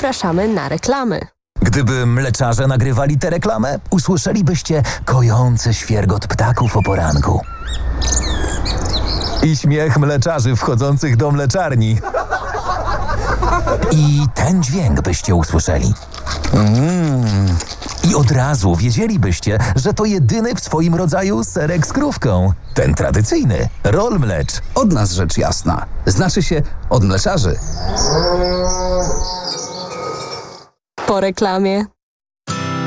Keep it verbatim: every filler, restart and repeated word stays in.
zapraszamy na reklamy. Gdyby mleczarze nagrywali tę reklamę, usłyszelibyście kojący świergot ptaków o poranku. I śmiech mleczarzy wchodzących do mleczarni. I ten dźwięk byście usłyszeli. Mm. I od razu wiedzielibyście, że to jedyny w swoim rodzaju serek z krówką. Ten tradycyjny, Roll Mlecz. Od nas rzecz jasna. Znaczy się od mleczarzy. Po reklamie.